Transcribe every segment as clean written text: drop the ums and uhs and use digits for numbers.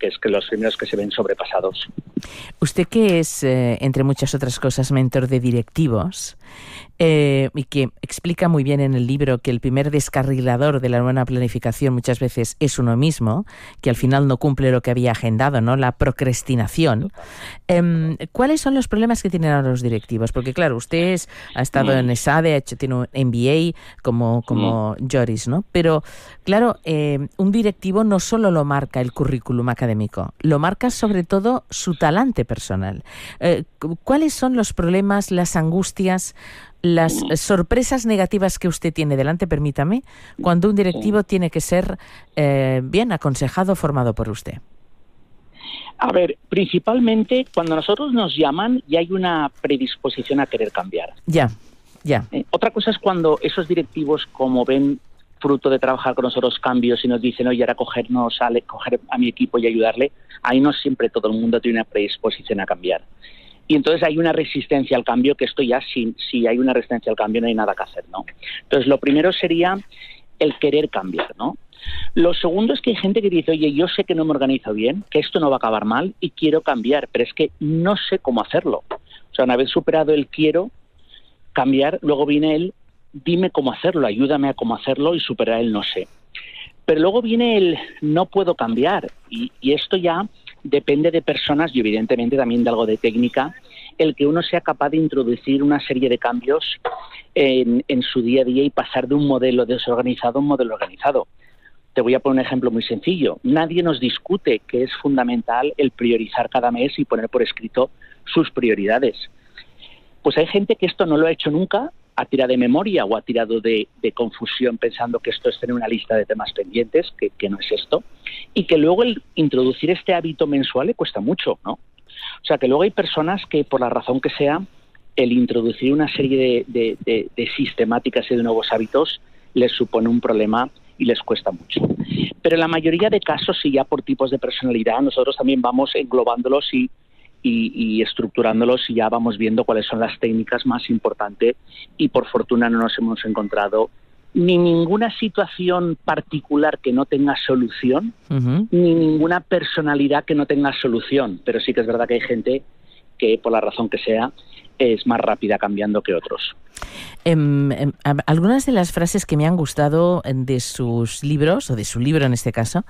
que es que los primeros que se ven sobrepasados. Usted que es, entre muchas otras cosas, mentor de directivos, y que explica muy bien en el libro que el primer descarrilador de la buena planificación muchas veces es uno mismo, que al final no cumple lo que había agendado, ¿no? La procrastinación. ¿Cuáles son los problemas que tienen ahora los directivos? Porque claro, usted ha estado en ESADE, tiene un MBA como Joris, ¿no? Pero claro, un directivo no solo lo marca el currículum académico, lo marca sobre todo su talante personal. ¿Cuáles son los problemas, las angustias, las sorpresas negativas que usted tiene delante, permítame, cuando un directivo tiene que ser bien aconsejado, formado por usted? A ver, principalmente cuando nosotros nos llaman ya hay una predisposición a querer cambiar. Ya. Otra cosa es cuando esos directivos, como ven fruto de trabajar con nosotros cambios y nos dicen, oye, ahora coger a mi equipo y ayudarle, ahí no siempre todo el mundo tiene una predisposición a cambiar. Y entonces hay una resistencia al cambio, que esto ya, si hay una resistencia al cambio, no hay nada que hacer, ¿no? Entonces, lo primero sería el querer cambiar, ¿no? Lo segundo es que hay gente que dice, oye, yo sé que no me organizo bien, que esto no va a acabar mal y quiero cambiar, pero es que no sé cómo hacerlo. O sea, una vez superado el quiero cambiar, luego viene el dime cómo hacerlo, ayúdame a cómo hacerlo y superar el no sé. Pero luego viene el no puedo cambiar y esto ya depende de personas y evidentemente también de algo de técnica, el que uno sea capaz de introducir una serie de cambios en su día a día y pasar de un modelo desorganizado a un modelo organizado. Te voy a poner un ejemplo muy sencillo. Nadie nos discute que es fundamental el priorizar cada mes y poner por escrito sus prioridades. Pues hay gente que esto no lo ha hecho nunca, ha tirado de memoria o ha tirado de confusión pensando que esto es tener una lista de temas pendientes, que no es esto, y que luego el introducir este hábito mensual le cuesta mucho, ¿no? O sea, que luego hay personas que, por la razón que sea, el introducir una serie de sistemáticas y de nuevos hábitos les supone un problema y les cuesta mucho. Pero en la mayoría de casos, y ya por tipos de personalidad, nosotros también vamos englobándolos y estructurándolos y ya vamos viendo cuáles son las técnicas más importantes y por fortuna no nos hemos encontrado ni ninguna situación particular que no tenga solución, ni ninguna personalidad que no tenga solución, pero sí que es verdad que hay gente que por la razón que sea es más rápida cambiando que otros. Algunas de las frases que me han gustado de sus libros, o de su libro en este caso,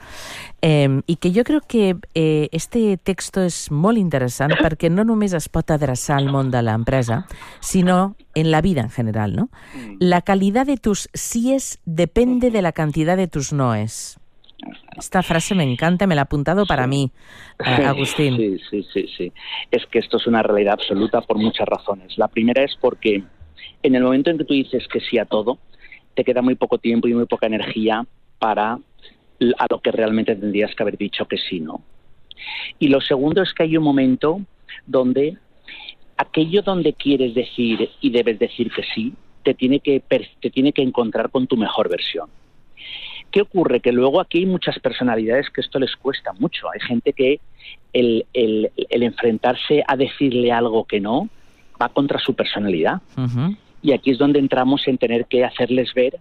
i que jo crec que este texto és molt interessant perquè no només es pot adreçar al món de l'empresa, sinó en la vida en general, ¿no? La calidad de tus síes depende de la cantidad de tus noes. Esta frase me encanta, me la ha apuntado para mí, Agustín. Sí. Es que esto es una realidad absoluta por muchas razones. La primera es porque en el momento en que tú dices que sí a todo, te queda muy poco tiempo y muy poca energía para a lo que realmente tendrías que haber dicho que sí, ¿no? Y lo segundo es que hay un momento donde aquello donde quieres decir y debes decir que sí, te tiene que encontrar con tu mejor versión. ¿Qué ocurre? Que luego aquí hay muchas personalidades que esto les cuesta mucho. Hay gente que el enfrentarse a decirle algo que no va contra su personalidad. Y aquí es donde entramos en tener que hacerles ver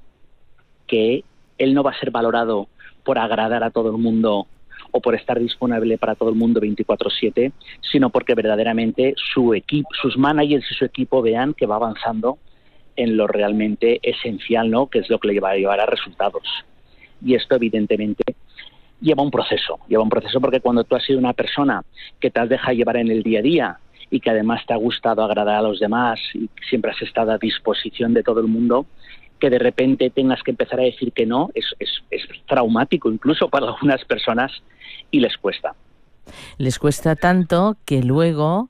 que él no va a ser valorado por agradar a todo el mundo o por estar disponible para todo el mundo 24/7, sino porque verdaderamente su equipo, sus managers y su equipo vean que va avanzando en lo realmente esencial, ¿no? Que es lo que le va a llevar a resultados. Y esto evidentemente lleva un proceso porque cuando tú has sido una persona que te has dejado llevar en el día a día y que además te ha gustado agradar a los demás y siempre has estado a disposición de todo el mundo, que de repente tengas que empezar a decir que no, es traumático incluso para algunas personas y les cuesta. Les cuesta tanto que luego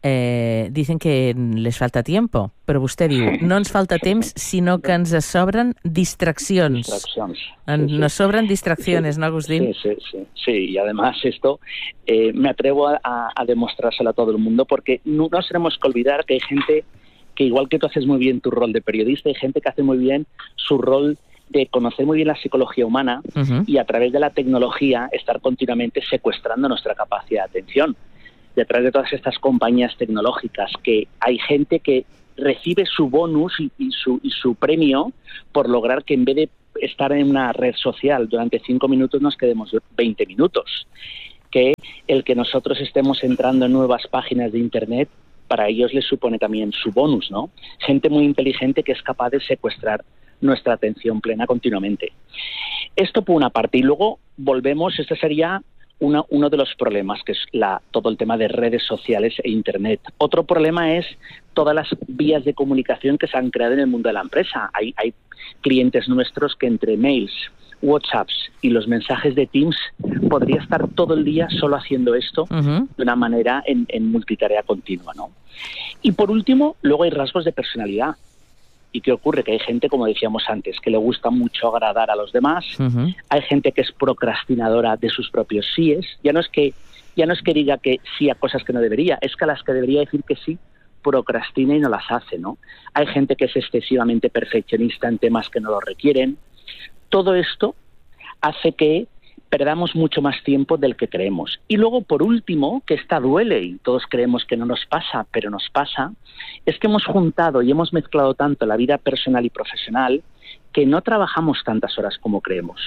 dicen que les falta tiempo, però vostè diu, no ens falta temps, sinó que ens sobren distraccions. Nos sobran distracciones, ¿no, Agustín? Sí, y además esto me atrevo a demostrárselo a todo el mundo porque no nos tenemos que olvidar que hay gente que igual que tú haces muy bien tu rol de periodista, hay gente que hace muy bien su rol de conocer muy bien la psicología humana y a través de la tecnología estar continuamente secuestrando nuestra capacidad de atención. Detrás de todas estas compañías tecnológicas que hay gente que recibe su bonus y su premio por lograr que en vez de estar en una red social durante 5 minutos nos quedemos 20 minutos. Que el que nosotros estemos entrando en nuevas páginas de Internet, para ellos les supone también su bonus, ¿no? Gente muy inteligente que es capaz de secuestrar nuestra atención plena continuamente. Esto por una parte. Y luego volvemos, este sería uno de los problemas, que es todo el tema de redes sociales e Internet. Otro problema es todas las vías de comunicación que se han creado en el mundo de la empresa. Hay clientes nuestros que entre mails, WhatsApps y los mensajes de Teams podría estar todo el día solo haciendo esto de una manera en multitarea continua, ¿no? Y por último, luego hay rasgos de personalidad. ¿Y qué ocurre? Que hay gente, como decíamos antes, que le gusta mucho agradar a los demás. Hay gente que es procrastinadora de sus propios síes. Ya no es que diga que sí a cosas que no debería, es que a las que debería decir que sí, procrastina y no las hace, ¿no? Hay gente que es excesivamente perfeccionista en temas que no lo requieren. Todo esto hace que perdamos mucho más tiempo del que creemos. Y luego, por último, que esta duele y todos creemos que no nos pasa, pero nos pasa, es que hemos juntado y hemos mezclado tanto la vida personal y profesional que no trabajamos tantas horas como creemos.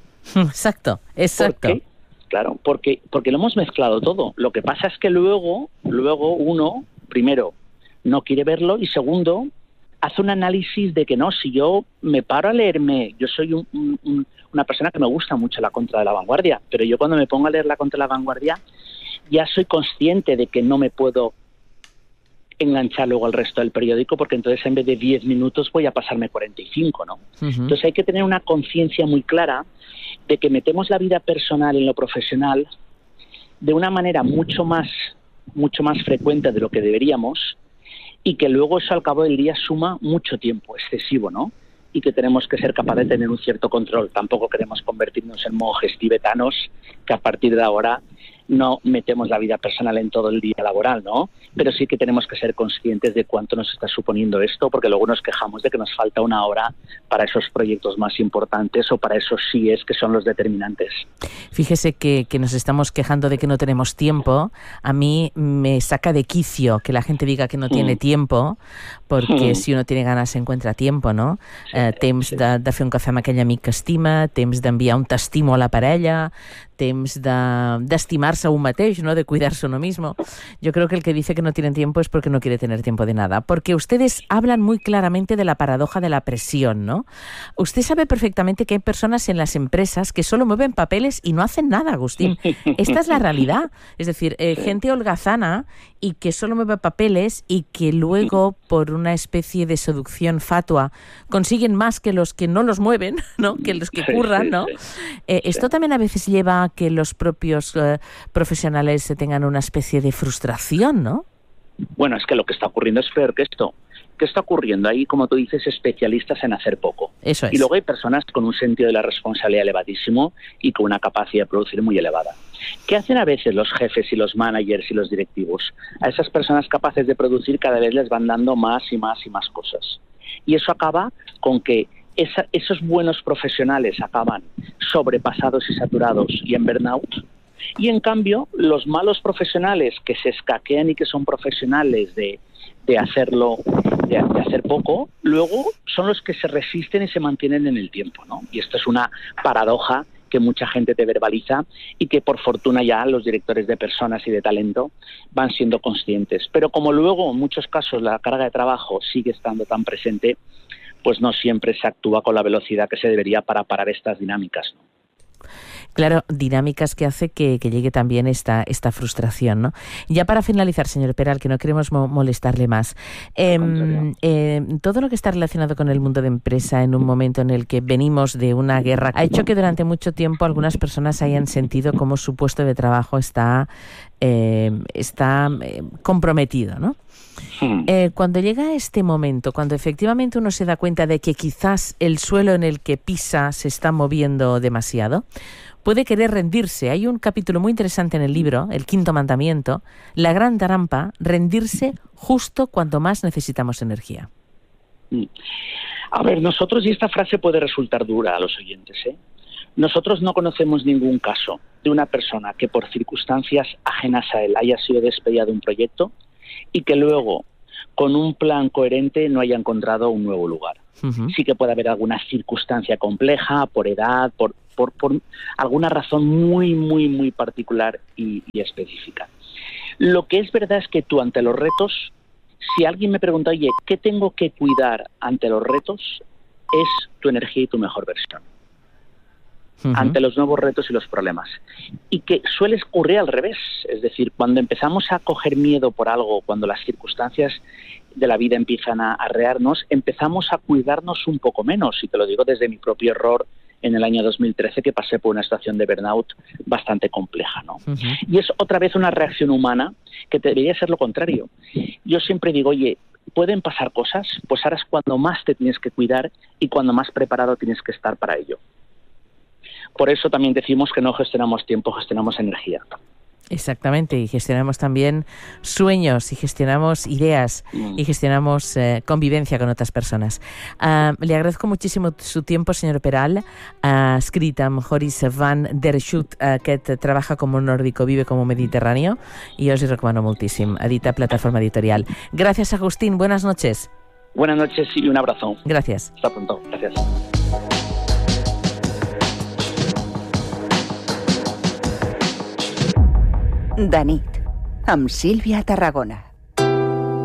Exacto. ¿Por qué? Claro, porque lo hemos mezclado todo. Lo que pasa es que luego uno, primero, no quiere verlo y segundo, hace un análisis de que no, si yo me paro a leerme, yo soy una persona que me gusta mucho la Contra de la Vanguardia, pero yo cuando me pongo a leer la Contra de la Vanguardia ya soy consciente de que no me puedo enganchar luego al resto del periódico, porque entonces en vez de 10 minutos voy a pasarme 45, ¿no? Entonces hay que tener una conciencia muy clara de que metemos la vida personal en lo profesional de una manera mucho más frecuente de lo que deberíamos, y que luego eso al cabo del día suma mucho tiempo excesivo, ¿no? Y que tenemos que ser capaces de tener un cierto control. Tampoco queremos convertirnos en monjes tibetanos que a partir de ahora no metemos la vida personal en todo el día laboral, ¿no? Pero sí que tenemos que ser conscientes de cuánto nos está suponiendo esto, porque luego nos quejamos de que nos falta una hora para esos proyectos más importantes o para esos síes que son los determinantes. Fíjese que nos estamos quejando de que no tenemos tiempo. A mí me saca de quicio que la gente diga que no tiene tiempo, porque si uno tiene ganas se encuentra tiempo, no? Temps de fer un cafè amb aquell amic que estima, temps d'enviar un t'estimo a la parella, temps d'estimar-se a un mateix, ¿no? De cuidarse uno mismo. Yo creo que el que dice que no tienen tiempo es porque no quiere tener tiempo de nada. Porque ustedes hablan muy claramente de la paradoja de la presión, ¿no? Usted sabe perfectamente que hay personas en las empresas que solo mueven papeles y no hacen nada, Agustín. Esta es la realidad. Es decir, gente holgazana y que solo mueve papeles y que luego, por una especie de seducción fatua, consiguen más que los que no los mueven, ¿no? Que los que curran, ¿no? Esto también a veces lleva a que los propios profesionales tengan una especie de frustración, ¿no? Bueno, es que lo que está ocurriendo es peor que esto. ¿Qué está ocurriendo? Hay, como tú dices, especialistas en hacer poco. Eso es. Y luego hay personas con un sentido de la responsabilidad elevadísimo y con una capacidad de producir muy elevada. ¿Qué hacen a veces los jefes y los managers y los directivos? A esas personas capaces de producir cada vez les van dando más y más y más cosas. Y eso acaba con que esos buenos profesionales acaban sobrepasados y saturados y en burnout. Y en cambio, los malos profesionales que se escaquean y que son profesionales de hacerlo, de hacer poco, luego son los que se resisten y se mantienen en el tiempo, ¿no? Y esto es una paradoja que mucha gente te verbaliza y que por fortuna ya los directores de personas y de talento van siendo conscientes. Pero como luego en muchos casos la carga de trabajo sigue estando tan presente, pues no siempre se actúa con la velocidad que se debería para parar estas dinámicas, ¿no? Claro, dinámicas que hace que llegue también esta frustración, ¿no? Ya para finalizar, señor Peral, que no queremos molestarle más, todo lo que está relacionado con el mundo de empresa en un momento en el que venimos de una guerra ha hecho que durante mucho tiempo algunas personas hayan sentido como su puesto de trabajo está comprometido, ¿no? Cuando llega este momento, cuando efectivamente uno se da cuenta de que quizás el suelo en el que pisa se está moviendo demasiado, puede querer rendirse. Hay un capítulo muy interesante en el libro, El Quinto Mandamiento, la gran trampa, rendirse justo cuando más necesitamos energía. A ver, nosotros, y esta frase puede resultar dura a los oyentes, nosotros no conocemos ningún caso de una persona que por circunstancias ajenas a él haya sido despedida de un proyecto y que luego, con un plan coherente, no haya encontrado un nuevo lugar. Sí que puede haber alguna circunstancia compleja, por edad, por por alguna razón muy, muy, muy particular y específica. Lo que es verdad es que tú, ante los retos, si alguien me pregunta, oye, ¿qué tengo que cuidar ante los retos? Es tu energía y tu mejor versión. Ante los nuevos retos y los problemas. Y que suele ocurrir al revés. Es decir, cuando empezamos a coger miedo por algo, cuando las circunstancias de la vida empiezan a arrearnos, empezamos a cuidarnos un poco menos. Y te lo digo desde mi propio error en el año 2013, que pasé por una situación de burnout bastante compleja, ¿no? Y es otra vez una reacción humana que debería ser lo contrario. Yo siempre digo, oye, pueden pasar cosas, pues ahora es cuando más te tienes que cuidar y cuando más preparado tienes que estar para ello. Por eso también decimos que no gestionamos tiempo, gestionamos energía. Exactamente, y gestionamos también sueños, y gestionamos ideas, y gestionamos convivencia con otras personas. Le agradezco muchísimo su tiempo, señor Peral. Ha escrit amb Joris van der Schut, aquest Trabaja como nórdico, vive como mediterráneo, y os recomano moltíssim. Edita Plataforma Editorial. Gracias, Agustín. Buenas noches. Buenas noches y un abrazo. Gracias. Hasta pronto. Gracias. De nit, amb Sílvia Tarragona.